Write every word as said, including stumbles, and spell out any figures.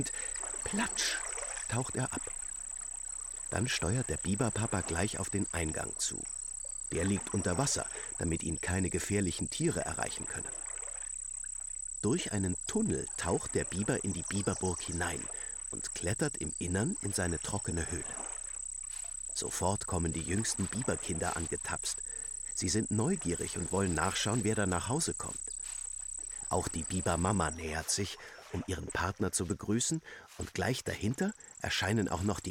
Platsch, taucht er ab. Dann steuert der Biberpapa gleich auf den Eingang zu. Der liegt unter Wasser, damit ihn keine gefährlichen Tiere erreichen können. Durch einen Tunnel taucht der Biber in die Biberburg hinein und klettert im Innern in seine trockene Höhle. Sofort kommen die jüngsten Biberkinder angetapst. Sie sind neugierig und wollen nachschauen, wer da nach Hause kommt. Auch die Bibermama nähert sich, um ihren Partner zu begrüßen, und gleich dahinter erscheinen auch noch die